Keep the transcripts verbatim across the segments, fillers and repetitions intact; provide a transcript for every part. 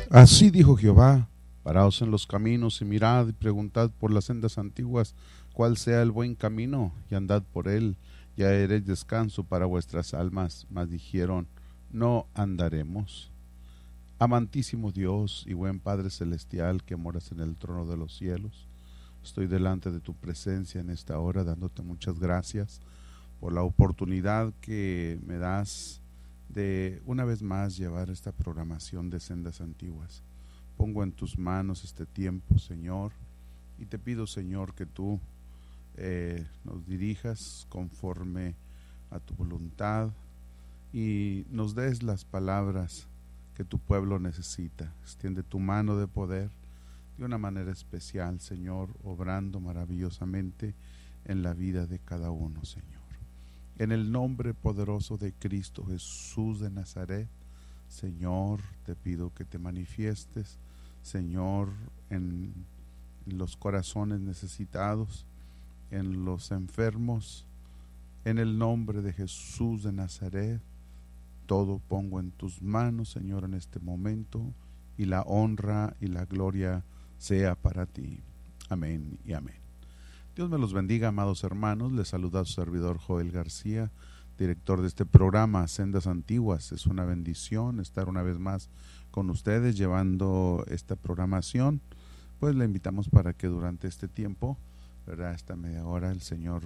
Así dijo Jehová: paraos en los caminos y mirad y preguntad por las sendas antiguas cuál sea el buen camino, y andad por él, y haréis descanso para vuestras almas. Mas dijeron: no andaremos. Amantísimo Dios y buen Padre celestial, que moras en el trono de los cielos, estoy delante de tu presencia en esta hora, dándote muchas gracias por la oportunidad que me das de una vez más llevar esta programación de Sendas Antiguas. Pongo en tus manos este tiempo, Señor, y te pido, Señor, que tú eh, nos dirijas conforme a tu voluntad y nos des las palabras que tu pueblo necesita. Extiende tu mano de poder de una manera especial, Señor, obrando maravillosamente en la vida de cada uno, Señor. En el nombre poderoso de Cristo Jesús de Nazaret, Señor, te pido que te manifiestes, Señor, en los corazones necesitados, en los enfermos. En el nombre de Jesús de Nazaret, todo pongo en tus manos, Señor, en este momento, y la honra y la gloria sea para ti. Amén y amén. Dios me los bendiga, amados hermanos. Les saluda su servidor Joel García, director de este programa Sendas Antiguas. Es una bendición estar una vez más con ustedes llevando esta programación. Pues le invitamos para que durante este tiempo, ¿verdad?, esta media hora, el Señor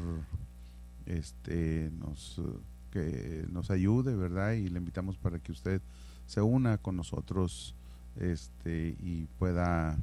este, nos, que nos ayude, ¿verdad? Y le invitamos para que usted se una con nosotros este, y pueda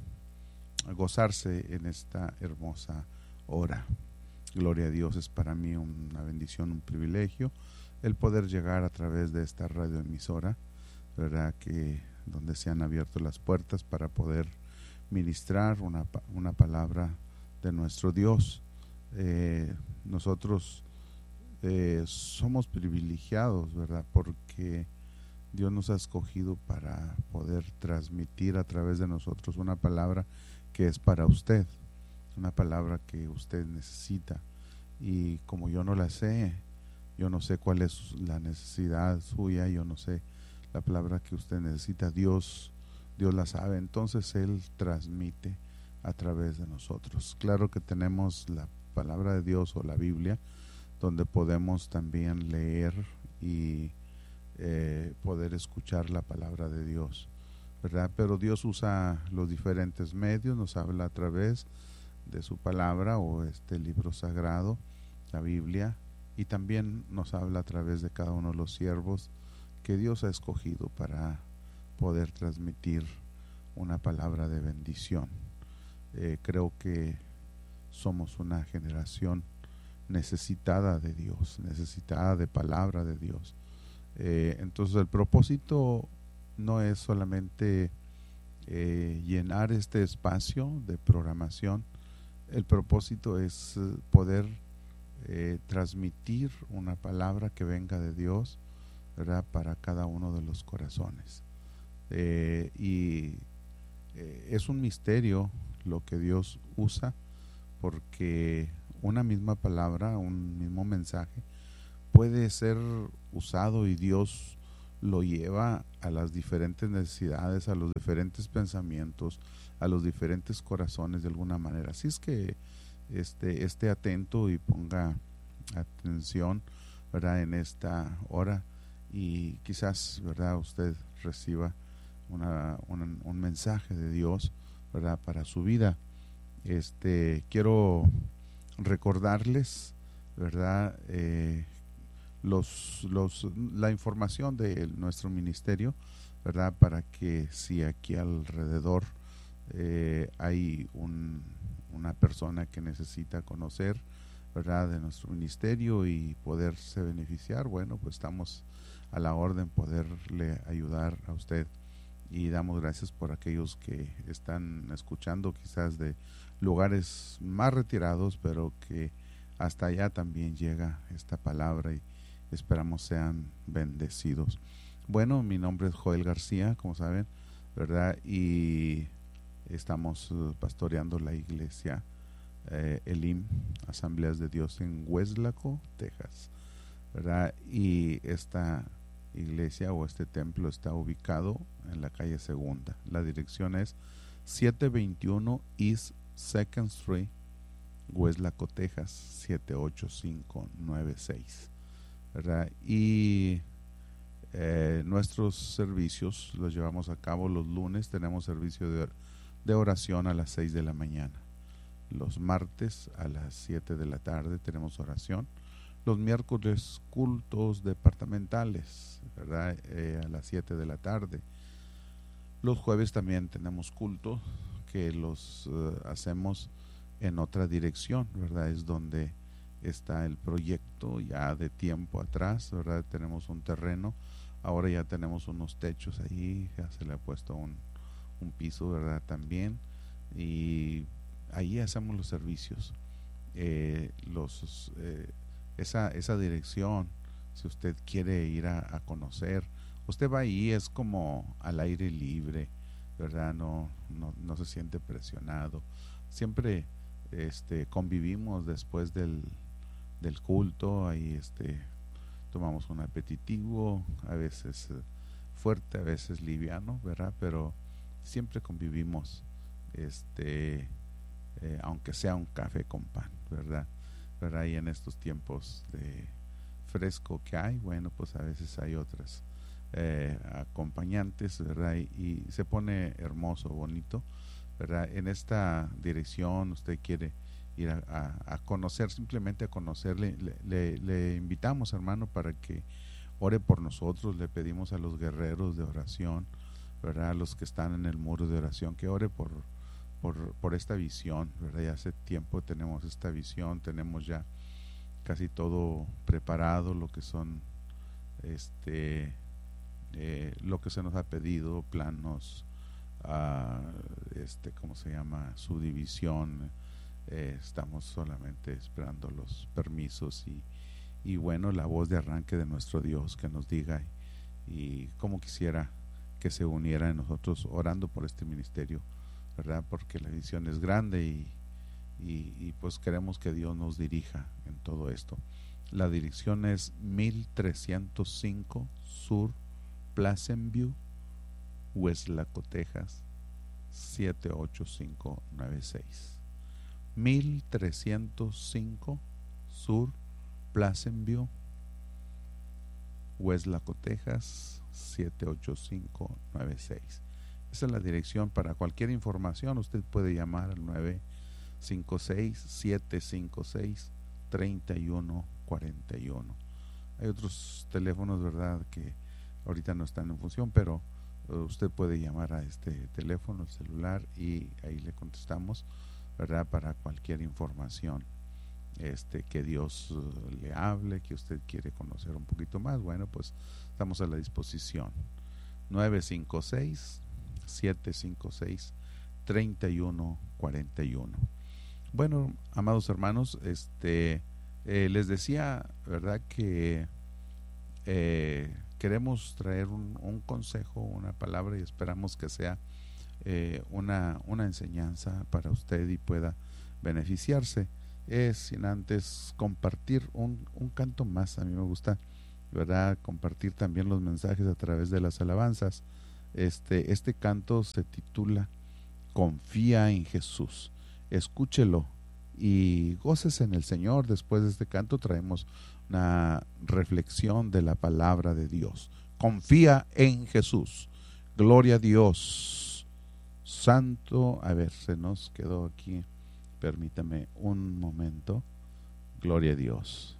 gozarse en esta hermosa hora. Gloria a Dios, es para mí una bendición, un privilegio el poder llegar a través de esta radioemisora, verdad, que donde se han abierto las puertas para poder ministrar una, una palabra de nuestro Dios. Eh, nosotros eh, somos privilegiados, verdad, porque Dios nos ha escogido para poder transmitir a través de nosotros una palabra que es para usted, una palabra que usted necesita. Y como yo no la sé, yo no sé cuál es la necesidad suya, yo no sé la palabra que usted necesita, Dios, Dios la sabe, entonces Él transmite a través de nosotros. Claro que tenemos la palabra de Dios o la Biblia, donde podemos también leer y eh, poder escuchar la palabra de Dios, ¿verdad? Pero Dios usa los diferentes medios, nos habla a través de su palabra o este libro sagrado, la Biblia, y también nos habla a través de cada uno de los siervos que Dios ha escogido para poder transmitir una palabra de bendición. Eh, creo que somos una generación necesitada de Dios, necesitada de palabra de Dios. Eh, entonces el propósito no es solamente eh, llenar este espacio de programación. El propósito es poder eh, transmitir una palabra que venga de Dios, ¿verdad?, para cada uno de los corazones. Eh, y eh, es un misterio lo que Dios usa, porque una misma palabra, un mismo mensaje puede ser usado y Dios lo lleva a las diferentes necesidades, a los diferentes pensamientos, a los diferentes corazones de alguna manera. Así es que este, esté atento y ponga atención, ¿verdad?, en esta hora, y quizás, ¿verdad?, usted reciba una, una, un mensaje de Dios, ¿verdad?, para su vida. Este, quiero recordarles, ¿verdad?, eh, los, los, la información de nuestro ministerio, ¿verdad?, para que si aquí alrededor eh, hay un, una persona que necesita conocer, ¿verdad?, de nuestro ministerio y poderse beneficiar, bueno, pues estamos a la orden poderle ayudar a usted, y damos gracias por aquellos que están escuchando quizás de lugares más retirados, pero que hasta allá también llega esta palabra y esperamos sean bendecidos. Bueno, mi nombre es Joel García, como saben, ¿verdad? Y estamos uh, pastoreando la iglesia eh, Elim, Asambleas de Dios en Weslaco, Texas, ¿verdad? Y esta iglesia o este templo está ubicado en la calle Segunda. La dirección es setecientos veintiuno East Second Street, Weslaco, Texas siete ocho cinco nueve seis, ¿verdad? Y eh, nuestros servicios los llevamos a cabo los lunes. Tenemos servicio de, de oración a las seis de la mañana. Los martes a las siete de la tarde tenemos oración. Los miércoles cultos departamentales, ¿verdad? Eh, a las siete de la tarde. Los jueves también tenemos cultos que los uh, hacemos en otra dirección, ¿verdad? Es donde está el proyecto ya de tiempo atrás, ¿verdad? Tenemos un terreno, ahora ya tenemos unos techos ahí, ya se le ha puesto un, un piso, ¿verdad? También, y ahí hacemos los servicios. Eh, los eh, esa, esa dirección, si usted quiere ir a, a conocer, usted va ahí, es como al aire libre, ¿verdad? No, no, no se siente presionado. Siempre este, convivimos después del, del culto, ahí este, tomamos un aperitivo, a veces eh, fuerte, a veces liviano, ¿verdad? Pero siempre convivimos, este, eh, aunque sea un café con pan, ¿verdad? ¿verdad? Y en estos tiempos de fresco que hay, bueno, pues a veces hay otras eh, acompañantes, ¿verdad? Y, y se pone hermoso, bonito, ¿verdad? En esta dirección usted quiere ir a, a, a conocer, simplemente a conocerle, le, le, le invitamos, hermano, para que ore por nosotros. Le pedimos a los guerreros de oración, ¿verdad? A los que están en el muro de oración, que ore por Por, por esta visión, ¿verdad? Ya hace tiempo tenemos esta visión, tenemos ya casi todo preparado, lo que son este eh, lo que se nos ha pedido, planos, uh, este, ¿cómo se llama? Subdivisión, eh, estamos solamente esperando los permisos y, y bueno, la voz de arranque de nuestro Dios que nos diga, y como quisiera que se uniera en nosotros orando por este ministerio, ¿verdad? Porque la visión es grande y, y, y pues queremos que Dios nos dirija en todo esto. La dirección es mil trescientos cinco Sur Pleasant View, Weslaco, Texas siete ocho cinco nueve seis. mil trescientos cinco Sur Pleasant View, Weslaco, Texas siete ocho cinco nueve seis. Esa es la dirección. Para cualquier información usted puede llamar al nueve cinco seis, siete cinco seis, tres uno cuatro uno. Hay otros teléfonos, ¿verdad?, que ahorita no están en función, pero uh, usted puede llamar a este teléfono, el celular, y ahí le contestamos, ¿verdad?, para cualquier información este que Dios uh, le hable, que usted quiere conocer un poquito más. Bueno, pues estamos a la disposición. nueve cinco seis, siete cinco seis, tres uno cuatro uno. Bueno, amados hermanos, este eh, les decía, ¿verdad?, que eh, queremos traer un, un consejo, una palabra, y esperamos que sea eh, una, una enseñanza para usted y pueda beneficiarse. Es sin antes compartir un, un canto más. A mí me gusta, ¿verdad?, compartir también los mensajes a través de las alabanzas. Este, este canto se titula Confía en Jesús. Escúchelo y gócese en el Señor. Después de este canto traemos una reflexión de la palabra de Dios. Confía en Jesús. Gloria a Dios. Santo. A ver, se nos quedó aquí. Permítame un momento. Gloria a Dios.